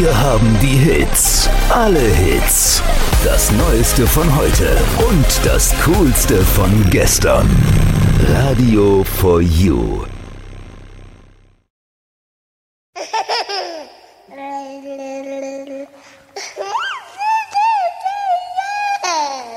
Wir haben die Hits, alle Hits, das Neueste von heute und das Coolste von gestern. Radio for You.